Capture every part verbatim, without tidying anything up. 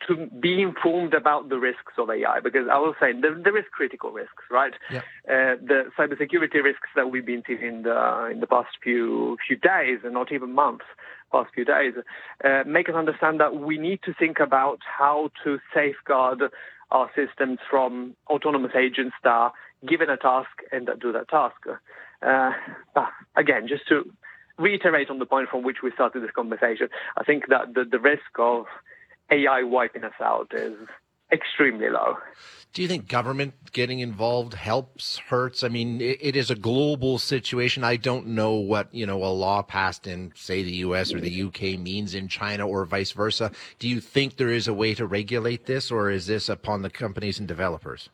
to be informed about the risks of A I, because I will say there, there is critical risks, right? Yep. Uh, the cybersecurity risks that we've been seeing in the in the past few few days, and not even months, past few days, uh, make us understand that we need to think about how to safeguard our systems from autonomous agents that are given a task and that do that task. Uh, but again, just to reiterate on the point from which we started this conversation, I think that the, the risk of A I wiping us out is extremely low. Do you think government getting involved helps, hurts? I mean, it, it is a global situation. I don't know what, you know, a law passed in, say, the U S or the U K means in China or vice versa. Do you think there is a way to regulate this, or is this upon the companies and developers?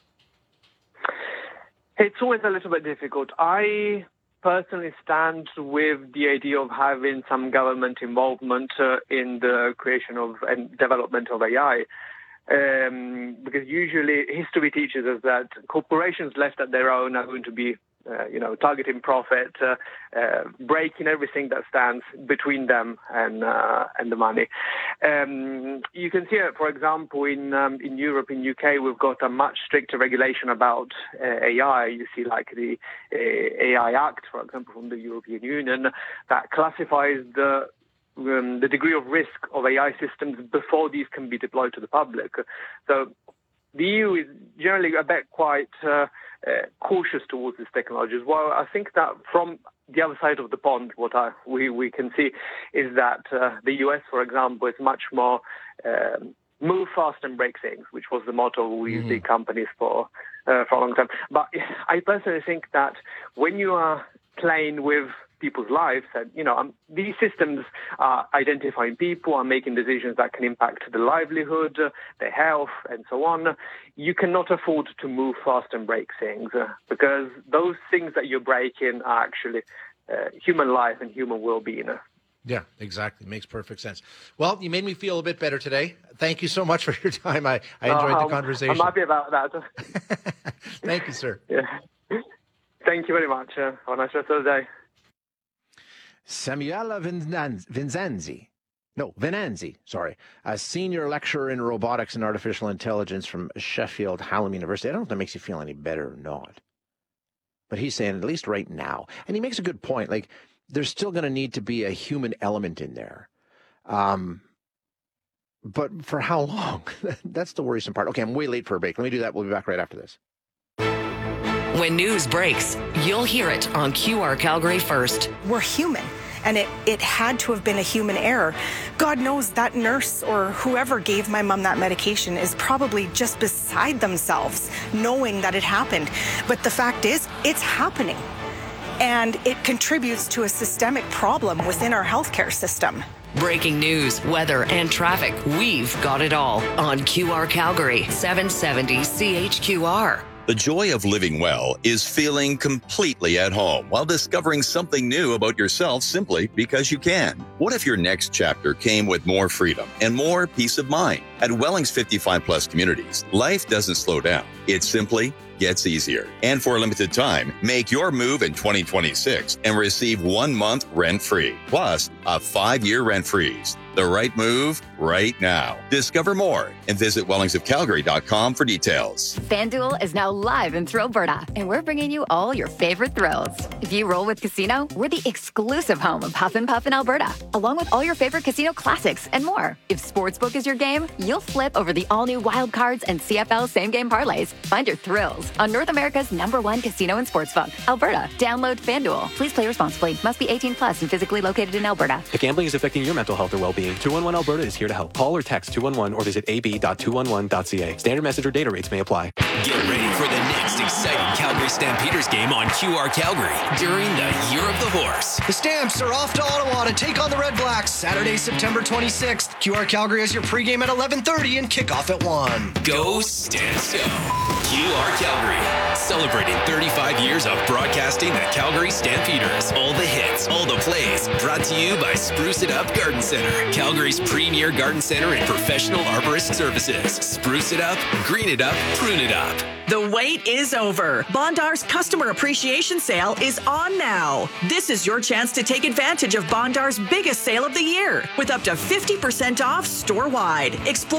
It's always a little bit difficult. I personally stand with the idea of having some government involvement uh, in the creation of and development of A I. Um, because usually history teaches us that corporations left at their own are going to be, uh, you know, targeting profit, uh, uh, breaking everything that stands between them and uh, and the money. Um, you can see it, for example, in um, in Europe, in U K, we've got a much stricter regulation about uh, A I. You see, like the uh, A I Act, for example, from the European Union, that classifies the Um, the degree of risk of A I systems before these can be deployed to the public. So the E U is generally a bit quite uh, uh, cautious towards this technology as well. I think that from the other side of the pond, what I, we, we can see is that uh, the U S, for example, is much more um, move fast and break things, which was the motto we mm-hmm. see companies for, uh, for a long time. But I personally think that when you are playing with people's lives, and you know, um, these systems are identifying people, are making decisions that can impact the livelihood, uh, their health, and so on. You cannot afford to move fast and break things uh, because those things that you're breaking are actually uh, human life and human well-being. Yeah, exactly. Makes perfect sense. Well, you made me feel a bit better today. Thank you so much for your time. I, I enjoyed uh, the conversation. I'm happy about that. Thank you, sir. Yeah. Thank you very much. Uh, have a nice rest of the day. Samuela Vincenzi, no, Venanzi, sorry, a senior lecturer in robotics and artificial intelligence from Sheffield Hallam University. I don't know if that makes you feel any better or not, but he's saying, at least right now, and he makes a good point, like, there's still going to need to be a human element in there. Um, but for how long? That's the worrisome part. Okay, I'm way late for a break. Let me do that. We'll be back right after this. When news breaks, you'll hear it on Q R Calgary first. We're human, and it, it had to have been a human error. God knows that nurse or whoever gave my mom that medication is probably just beside themselves knowing that it happened. But the fact is, it's happening. And it contributes to a systemic problem within our healthcare system. Breaking news, weather, and traffic. We've got it all on Q R Calgary, seven seventy C H Q R. The joy of living well is feeling completely at home while discovering something new about yourself simply because you can. What if your next chapter came with more freedom and more peace of mind? At Wellings fifty-five plus communities, life doesn't slow down. It simply gets easier. And for a limited time, make your move in twenty twenty-six and receive one month rent-free, plus a five-year rent freeze. The right move right now. Discover more and visit wellings of calgary dot com for details. FanDuel is now live in Thrill Alberta, and we're bringing you all your favorite thrills. If you roll with Casino, we're the exclusive home of Huff and Puff in Alberta, along with all your favorite casino classics and more. If Sportsbook is your game, you'll flip over the all-new Wild Cards and C F L same-game parlays. Find your thrills on North America's number one casino and sportsbook, Alberta. Download FanDuel. Please play responsibly. Must be eighteen plus and physically located in Alberta. If gambling is affecting your mental health or well-being, two one one Alberta is here to help. Call or text two one one or visit a b dot two one one dot c a. Standard message or data rates may apply. Get ready for the next exciting Calgary Stampeders game on Q R Calgary during the Year of the Horse. The Stamps are off to Ottawa to take on the Red Blacks Saturday, September twenty-sixth. Q R Calgary has your pregame at eleven thirty and kickoff at one. Go Stamps, go. Q R Calgary, celebrating thirty-five years of broadcasting the Calgary Stampeders. All the hits, all the plays, brought to you by Spruce It Up Garden Center, Calgary's premier garden center and professional arborist services. Spruce it up, green it up, prune it up. The wait is over. Bondar's Customer Appreciation Sale is on now. This is your chance to take advantage of Bondar's biggest sale of the year with up to fifty percent off store-wide. Explore